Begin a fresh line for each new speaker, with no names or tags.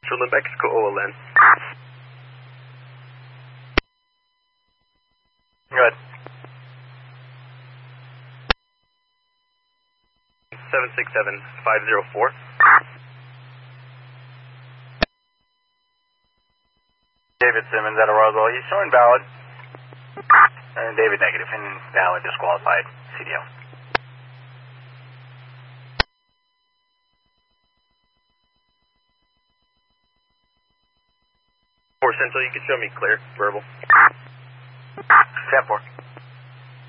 Central Mexico OLN.
Good.
767504.
David Simmons out of Roswell. He's showing valid. And David negative and valid disqualified. CDO.
4 Central, you can show me clear, verbal.
10-4.